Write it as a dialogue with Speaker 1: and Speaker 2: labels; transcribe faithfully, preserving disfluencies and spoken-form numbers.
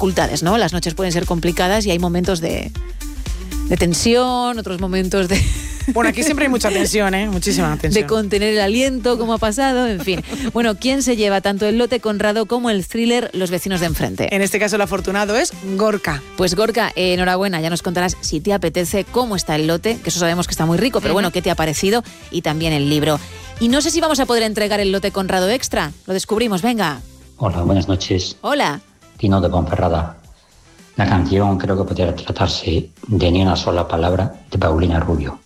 Speaker 1: dificultades, ¿no? Las noches pueden ser complicadas y hay momentos de, de tensión, otros momentos de...
Speaker 2: Bueno, aquí siempre hay mucha tensión, ¿eh? Muchísima tensión.
Speaker 1: De contener el aliento, como ha pasado, en fin. Bueno, ¿quién se lleva tanto el lote Conrado como el thriller Los vecinos de enfrente?
Speaker 2: En este caso el afortunado es Gorka.
Speaker 1: Pues Gorka, eh, enhorabuena, ya nos contarás si te apetece cómo está el lote, que eso sabemos que está muy rico, pero bueno, ¿qué te ha parecido? Y también el libro. Y no sé si vamos a poder entregar el lote Conrado Extra. Lo descubrimos, venga.
Speaker 3: Hola, buenas noches.
Speaker 1: Hola.
Speaker 3: Tino de Ponferrada. La canción creo que podría tratarse de Ni una sola palabra de Paulina Rubio.